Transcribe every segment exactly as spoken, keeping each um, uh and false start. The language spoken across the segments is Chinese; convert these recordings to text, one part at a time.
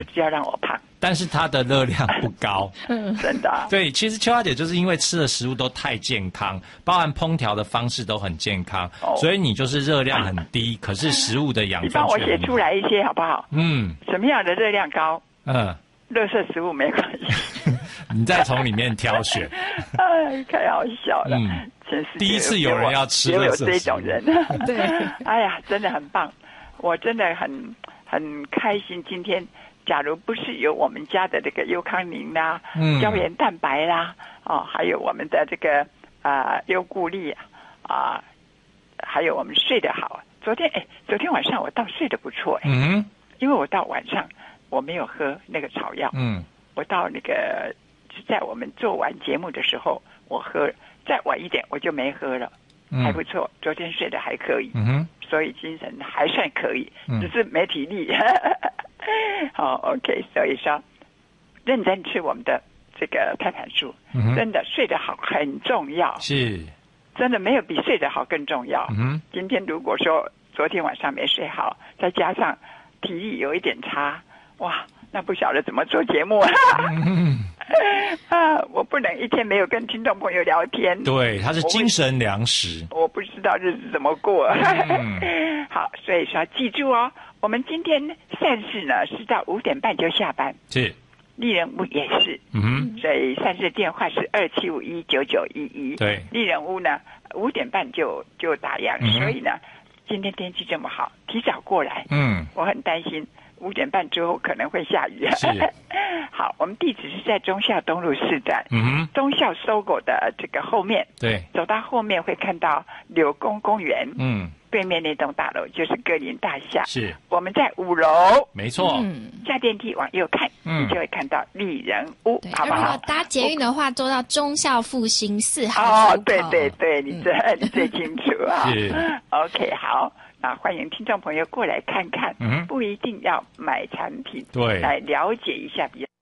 只要让我胖。 但是它的热量不高， 真的、啊。 对，其实秋花姐就是因为吃的食物都太健康，包含烹调的方式都很健康，哦、所以你就是热量很低，可是食物的养分。 你帮我写出来一些好不好？ 嗯。 什么样的热量高？ 嗯。 垃圾食物没关系。 你再从里面挑选。 哎，太好笑了。嗯。全世界第一次有人要吃垃圾食物。 有这种人。 对。 哎呀，真的很棒，我真的很很开心今天。假如不是有我们家的这个优康宁啦、嗯、胶原蛋白啦，哦，还有我们的这个啊、呃、优固力啊、呃，还有我们睡得好。昨天哎，昨天晚上我倒睡得不错哎，嗯，因为我到晚上我没有喝那个草药，嗯，我到那个是在我们做完节目的时候我喝，再晚一点我就没喝了，嗯、还不错，昨天睡得还可以，嗯哼，所以精神还算可以，只是没体力。好 ，OK， 所以说认真吃我们的这个胎盘素，嗯、真的睡得好很重要， 是， 真的没有比睡得好更重要。嗯、今天如果说昨天晚上没睡好，再加上体力有一点差，哇，那不晓得怎么做节目啊！嗯、啊，我不能一天没有跟听众朋友聊天。 对，它是精神粮食。 我不知道日子怎么过。嗯、好，所以说记住哦。我们今天善事呢是到五点半就下班， 是， 丽人屋也是，嗯哼，所以善事电话是二七五一九九一一， 对， 丽人屋呢五点半就就打烊，嗯、所以呢今天天气这么好，提早过来，嗯，我很担心五点半之后可能会下雨。 是， 好，我们地址是在忠孝东路四站，嗯哼，忠孝搜狗的这个后面， 对， 走到后面会看到柳公公园，嗯。对面那栋大楼就是格林大厦， 是我们在五楼， 没错。 嗯，下电梯往右看，嗯，你就会看到丽人屋，好不好？ 如果搭捷运的话，坐到忠孝复兴四号。 哦，对对对，你最、嗯、你最清楚啊。 是 ，OK， 好，那欢迎听众朋友过来看看，嗯，不一定要买产品， 对， 来了解一下比较。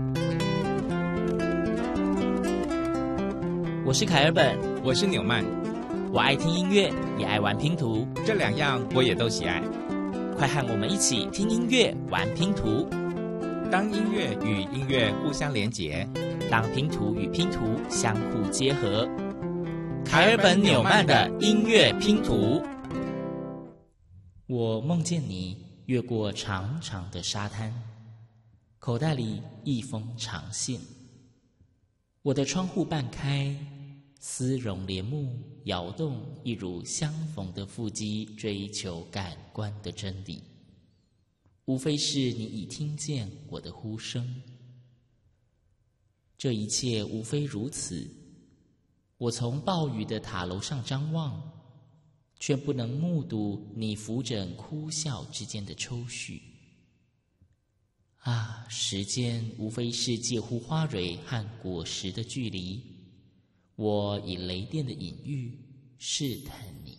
我是凯尔本， 我是纽曼。 我爱听音乐，也爱玩拼图， 这两样我也都喜爱。 快和我们一起听音乐、玩拼图。 当音乐与音乐互相连结， 当拼图与拼图相互结合。凯尔本纽曼的音乐拼图。我梦见你越过长长的沙滩，口袋里一封长信。我的窗户半开，丝绒帘幕摇动，一如相逢的腹肌，追求感官的真理。无非是你已听见我的呼声。这一切无非如此。我从暴雨的塔楼上张望，却不能目睹你扶枕哭笑之间的抽搐。啊，时间无非是介乎花蕊和果实的距离。我以雷电的隐喻试探你。